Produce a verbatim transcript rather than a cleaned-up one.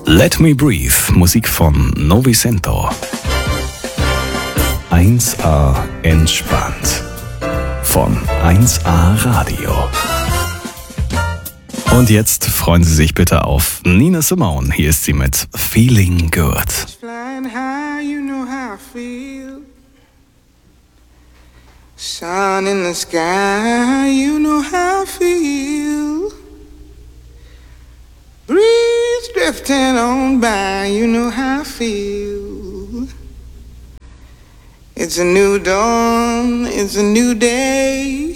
Let Me Breathe, Musik von Novicento. eins A entspannt von eins A Radio. Und jetzt freuen Sie sich bitte auf Nina Simone. Hier ist sie mit Feeling Good. Flying high, you know how I feel. Sun in the sky, you know how I feel. Breeze drifting on by, you know how I feel. It's a new dawn, it's a new day.